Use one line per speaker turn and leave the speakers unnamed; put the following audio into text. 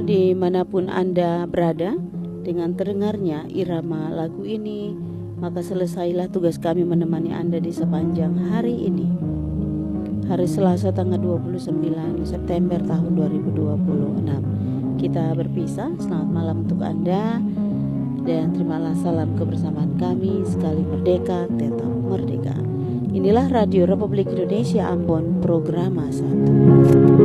Dimanapun Anda berada, dengan terdengarnya irama lagu ini, maka selesailah tugas kami menemani Anda di sepanjang hari ini. Hari Selasa tanggal 29 September tahun 2026. Kita berpisah, selamat malam untuk Anda. Dan terimalah salam kebersamaan kami, sekali merdeka, tetap merdeka. Inilah Radio Republik Indonesia Ambon, Programa 1.